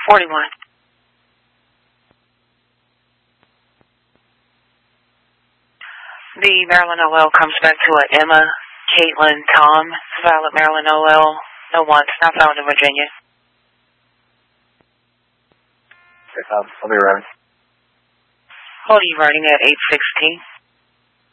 41. The Maryland OL comes back to a Emma, Caitlin, Tom, Violet, Maryland OL, no one's not found in Virginia. Okay, Tom, I'll be running. Hold you running at 816.